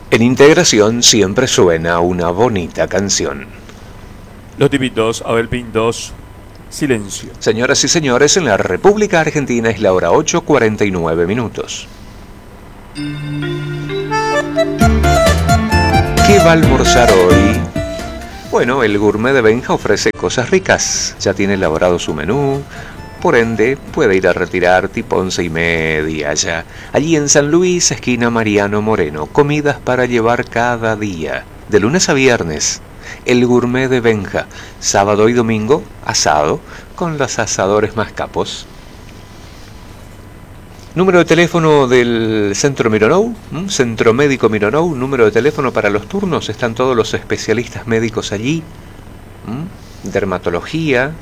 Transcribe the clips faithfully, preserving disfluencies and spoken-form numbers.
En integración siempre suena una bonita canción. Los tipitos, Abel Pintos, silencio. Señoras y señores, en la República Argentina es la hora ocho cuarenta y nueve minutos. ¿Qué va a almorzar hoy? Bueno, el gourmet de Benja ofrece cosas ricas. Ya tiene elaborado su menú. Por ende, puede ir a retirar tipo once y media ya. Allí en San Luis, esquina Mariano Moreno. Comidas para llevar cada día. De lunes a viernes. El gourmet de Benja. Sábado y domingo, asado. Con los asadores más capos. Número de teléfono del Centro Mironou. ¿m? Centro Médico Mironou. Número de teléfono para los turnos. Están todos los especialistas médicos allí. ¿m? Dermatología.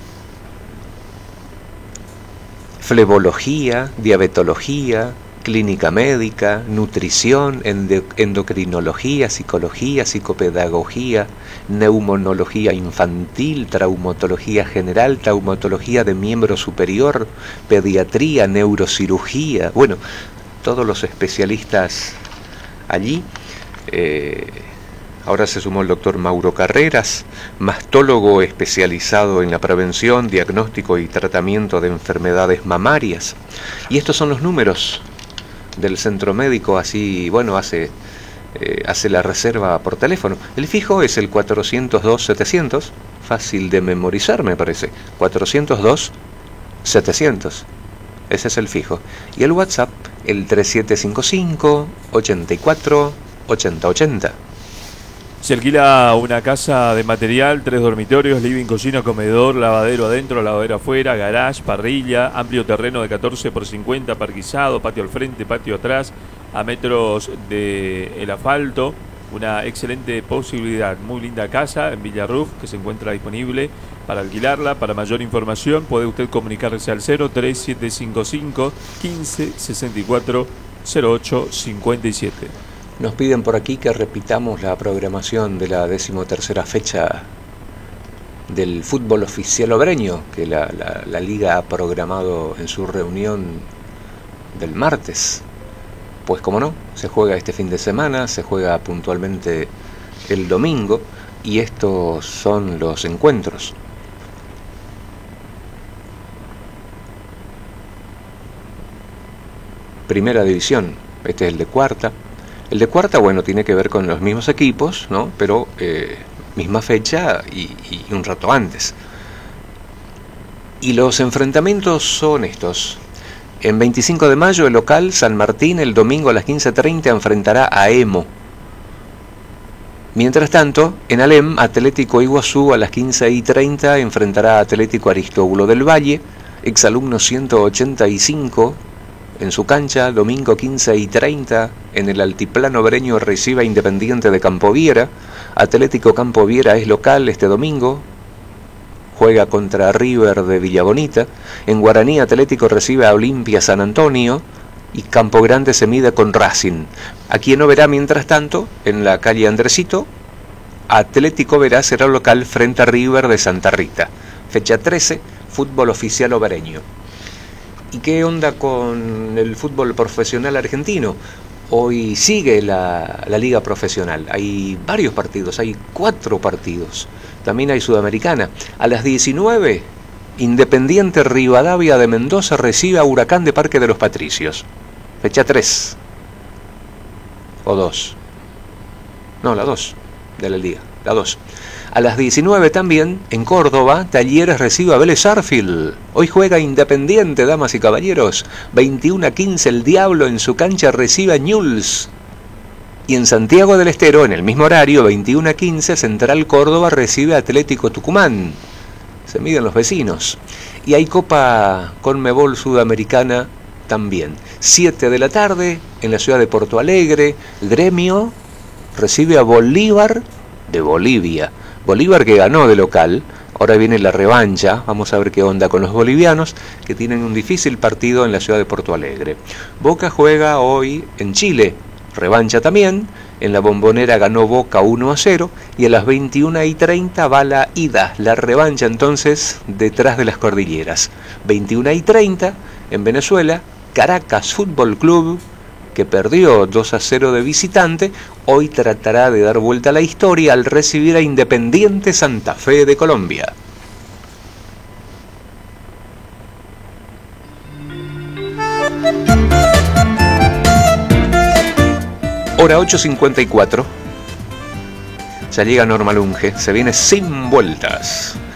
Flebología, diabetología, clínica médica, nutrición, endocrinología, psicología, psicopedagogía, neumonología infantil, traumatología general, traumatología de miembro superior, pediatría, neurocirugía. Bueno, todos los especialistas allí. Eh, Ahora se sumó el doctor Mauro Carreras, mastólogo especializado en la prevención, diagnóstico y tratamiento de enfermedades mamarias. Y estos son los números del centro médico, así, bueno, hace, eh, hace la reserva por teléfono. El fijo es el cuatrocientos dos setecientos, fácil de memorizar me parece, cuatrocientos dos setecientos. Ese es el fijo. Y el WhatsApp, el tres siete cinco cinco, ochenta y cuatro, ochenta ochenta. Se alquila una casa de material, tres dormitorios, living, cocina, comedor, lavadero adentro, lavadero afuera, garage, parrilla, amplio terreno de catorce por cincuenta, parquizado, patio al frente, patio atrás, a metros del asfalto. Una excelente posibilidad, muy linda casa en Villarruf que se encuentra disponible para alquilarla. Para mayor información puede usted comunicarse al cero tres siete cinco cinco, quince, sesenta y cuatro, cero ocho, cincuenta y siete. Nos piden por aquí que repitamos la programación de la decimotercera fecha del fútbol oficial obreño, que la, la, la Liga ha programado en su reunión del martes. Pues como no, se juega este fin de semana, se juega puntualmente el domingo, y estos son los encuentros. Primera división, este es el de cuarta. El de cuarta, bueno, tiene que ver con los mismos equipos, ¿no? Pero eh, misma fecha y, y un rato antes. Y los enfrentamientos son estos. En veinticinco de mayo, el local San Martín, el domingo a las quince treinta, enfrentará a Emo. Mientras tanto, en Alem, Atlético Iguazú a las quince y treinta enfrentará a Atlético Aristóbulo del Valle, exalumno ciento ochenta y cinco. En su cancha, domingo quince y treinta, en el altiplano breño recibe a Independiente de Campoviera. Atlético Campoviera es local este domingo, juega contra River de Villabonita. En Guaraní, Atlético recibe a Olimpia San Antonio y Campo Grande se mide con Racing. A quien no verá mientras tanto, en la calle Andresito, Atlético Verá será local frente a River de Santa Rita. Fecha trece, fútbol oficial obreño. ¿Y qué onda con el fútbol profesional argentino? Hoy sigue la, la liga profesional. Hay varios partidos, hay cuatro partidos. También hay Sudamericana. A las diecinueve, Independiente Rivadavia de Mendoza recibe a Huracán de Parque de los Patricios. Fecha tres. O dos. No, la dos de la liga. La dos. A las diecinueve también, en Córdoba, Talleres recibe a Vélez Sarsfield. Hoy juega Independiente, damas y caballeros. veintiuno a quince, el Diablo en su cancha recibe a Newell's. Y en Santiago del Estero, en el mismo horario, veintiuno a quince, Central Córdoba recibe a Atlético Tucumán. Se miden los vecinos. Y hay Copa Conmebol Sudamericana también. siete de la tarde, en la ciudad de Porto Alegre, Gremio recibe a Bolívar de Bolivia. Bolívar que ganó de local, ahora viene la revancha, vamos a ver qué onda con los bolivianos, que tienen un difícil partido en la ciudad de Porto Alegre. Boca juega hoy en Chile, revancha también, en la Bombonera ganó Boca uno a cero, y a las veintiuna y treinta va la ida, la revancha entonces detrás de las cordilleras. veintiuna y treinta, en Venezuela, Caracas Fútbol Club, que perdió dos a cero de visitante, hoy tratará de dar vuelta a la historia al recibir a Independiente Santa Fe de Colombia. Hora ocho cincuenta y cuatro. Ya llega Norma Lunge, se viene Sin Vueltas.